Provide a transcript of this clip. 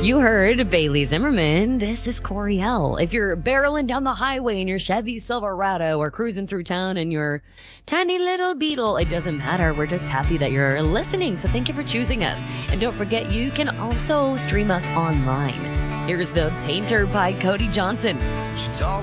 You heard Bailey Zimmerman. This is Coriel. If you're barreling down the highway in your Chevy Silverado or cruising through town in your tiny little Beetle, it doesn't matter. We're just happy that you're listening. So thank you for choosing us. And don't forget, you can also stream us online. Here's The Painter by Cody Johnson. She told